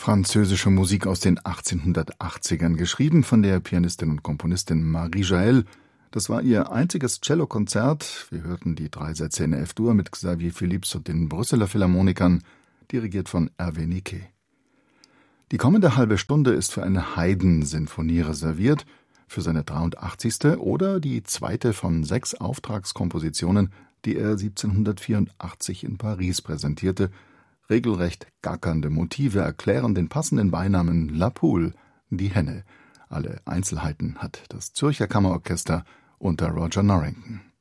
Französische Musik aus den 1880ern, geschrieben von der Pianistin und Komponistin Marie Jaël. Das war ihr einziges Cellokonzert. Wir hörten die 3 Sätze in F-Dur mit Xavier Philips und den Brüsseler Philharmonikern, dirigiert von Hervé Niquet. Die kommende halbe Stunde ist für eine Haydn-Sinfonie reserviert, für seine 83. oder die 2. von 6 Auftragskompositionen, die er 1784 in Paris präsentierte. Regelrecht gackernde Motive erklären den passenden Beinamen La Poule, die Henne. Alle Einzelheiten hat das Zürcher Kammerorchester unter Roger Norrington.